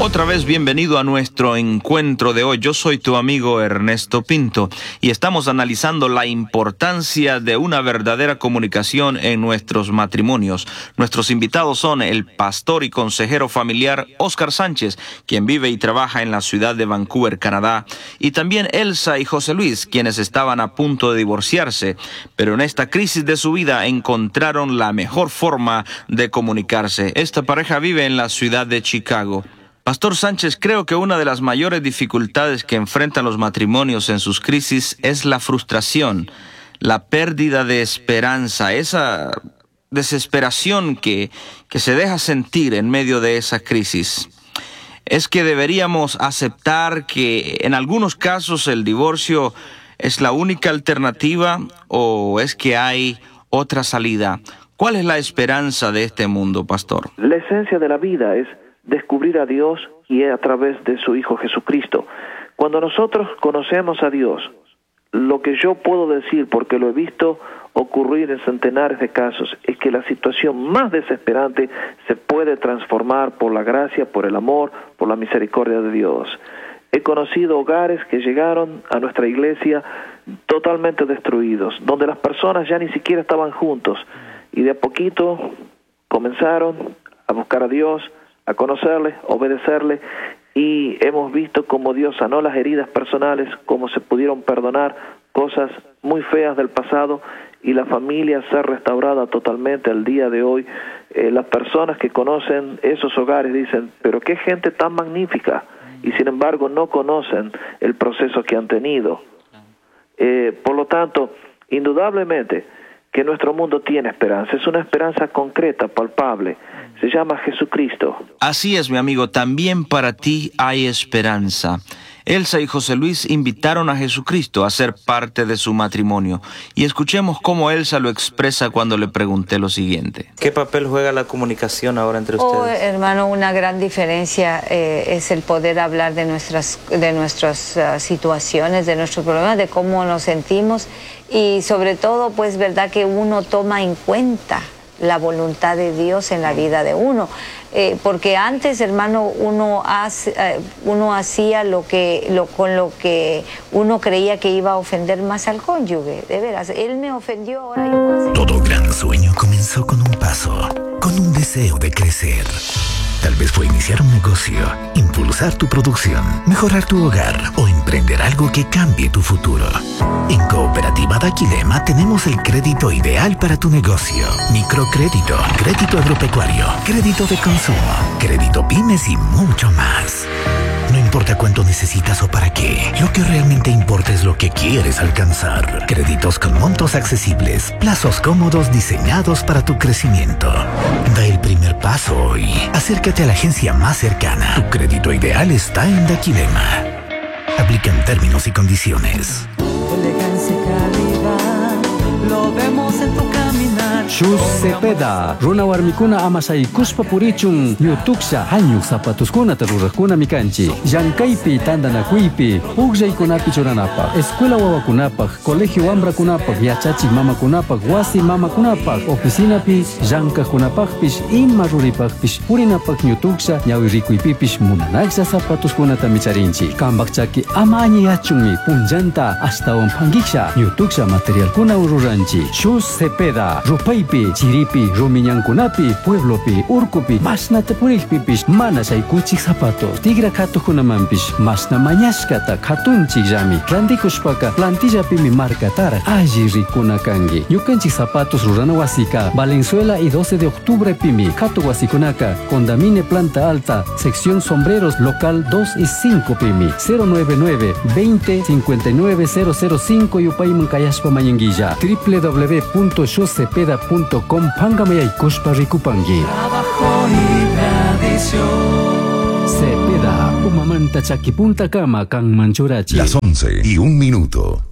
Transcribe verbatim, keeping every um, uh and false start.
Otra vez bienvenido a nuestro encuentro de hoy. Yo soy tu amigo Ernesto Pinto y estamos analizando la importancia de una verdadera comunicación en nuestros matrimonios. Nuestros invitados son el pastor y consejero familiar Óscar Sánchez, quien vive y trabaja en la ciudad de Vancouver, Canadá, y también Elsa y José Luis, quienes estaban a punto de divorciarse, pero en esta crisis de su vida encontraron la mejor forma de comunicarse. Esta pareja vive en la ciudad de Chicago. Pastor Sánchez, creo que una de las mayores dificultades que enfrentan los matrimonios en sus crisis es la frustración, la pérdida de esperanza, esa desesperación que, que se deja sentir en medio de esa crisis. ¿Es que deberíamos aceptar que en algunos casos el divorcio es la única alternativa o es que hay otra salida? ¿Cuál es la esperanza de este mundo, pastor? La esencia de la vida es descubrir a Dios y a través de su Hijo Jesucristo. Cuando nosotros conocemos a Dios, lo que yo puedo decir, porque lo he visto ocurrir en centenares de casos, es que la situación más desesperante se puede transformar por la gracia, por el amor, por la misericordia de Dios. He conocido hogares que llegaron a nuestra iglesia totalmente destruidos, donde las personas ya ni siquiera estaban juntos, y de a poquito comenzaron a buscar a Dios, a conocerle, obedecerle, y hemos visto cómo Dios sanó las heridas personales, cómo se pudieron perdonar cosas muy feas del pasado y la familia se ha restaurado totalmente al día de hoy. Eh, las personas que conocen esos hogares dicen, pero qué gente tan magnífica, y sin embargo no conocen el proceso que han tenido. Eh, por lo tanto, indudablemente que nuestro mundo tiene esperanza, es una esperanza concreta, palpable, se llama Jesucristo. Así es, mi amigo, también para ti hay esperanza. Elsa y José Luis invitaron a Jesucristo a ser parte de su matrimonio. Y escuchemos cómo Elsa lo expresa cuando le pregunté lo siguiente. ¿Qué papel juega la comunicación ahora entre ustedes? Oh, hermano, una gran diferencia eh, es el poder hablar de nuestras, de nuestras uh, situaciones, de nuestros problemas, de cómo nos sentimos. Y sobre todo, pues, verdad que uno toma en cuenta la voluntad de Dios en la vida de uno. Eh, porque antes, hermano, uno, hace, eh, uno hacía lo que, lo, con lo que uno creía que iba a ofender más al cónyuge. De veras, él me ofendió, ahora yo voy a hacer... Todo gran sueño comenzó con un paso, con un deseo de crecer. Tal vez fue iniciar un negocio, impulsar tu producción, mejorar tu hogar o emprender algo que cambie tu futuro. En Cooperativa Daquilema tenemos el crédito ideal para tu negocio. Microcrédito, crédito agropecuario, crédito de consumo, crédito pymes y mucho más. No importa cuánto necesitas o para qué, lo que realmente importa es lo que quieres alcanzar. Créditos con montos accesibles, plazos cómodos diseñados para tu crecimiento. Da el primer paso hoy. Acércate a la agencia más cercana. Tu crédito ideal está en Daquilema. Aplican términos y condiciones. Elegancia y calidad, lo vemos en tu caminar. Shoes Cepeda, runa warmikuna amasay kuspa purichun, yutuksha hanyuk zapatuskuna tarurajkuna mikanchi. Llankaypi tandanakuypi, uqllaykunapi churanapaq, escuela wawakunapaq, colegio wambrakunapaq, yachachik mamakunapaq, wasi mamakunapaq, oficinapi llankaqkunapaqpish ima ruripaqpish purinapaq ñutuksha ñawirikuypipish munanaksha zapatuskunata micharinchi. Kanpaq chaki ama añiyachunmi punllanta ashtawan phankiksha ñutuksha materialkuna ruranchi. Shoes Cepeda, rupaypi, chiripi, rumiñankunapi, pueblopi, urkupi, mashnata purikpipish mana shaykunchik zapatos. Tigra katukunamanpish masna mañashkata katunchik llami. Rantikushpaka plantillapimi markatara alli rikuna kangi. Ñukanchik zapatos rurana wasika Valenzuela y doce de octubre pimi. Katu wasikunaka Condamine Planta Alta, sección sombreros local dos y cinco pimi. cero nueve nueve, veinte, cincuenta y nueve, cero cero cinco Yupayman Kayashpa Mayanguilla. w w w punto shoes cepeda punto com Pangamayaykushpa Rikupangi. Trabajo y tradición. Cepeda, umamanta chakipunta kama kang manchurachi. Las once y un minuto.